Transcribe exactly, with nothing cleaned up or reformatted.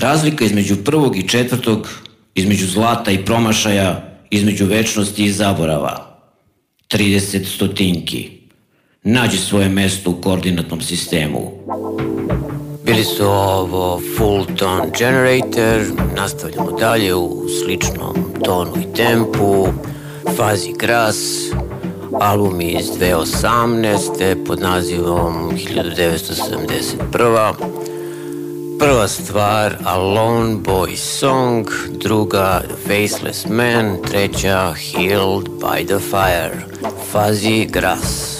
Razlika između prvog i četvrtog, između zlata i promašaja, između večnosti i zaborava. trideset stotinki. Nađi svoje mesto u koordinatnom sistemu. Bili su ovo Full Tone Generator, nastavljamo dalje u sličnom tonu i tempu, Fuzzy Grass, album iz dve tisuće osamnaeste pod nazivom hiljadu devetsto sedamdeset prva. Prva stvar Alone Boy Song, druga Faceless Man, treća Healed by the Fire, Fuzzy Grass.